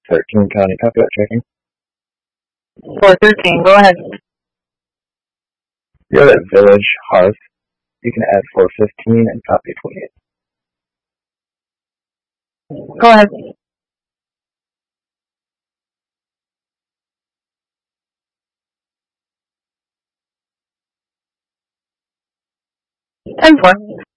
13 County, copy that, checking. 413, go ahead. You're at Village Hearth. You can add 415 and copy 28. Go ahead. Ten four.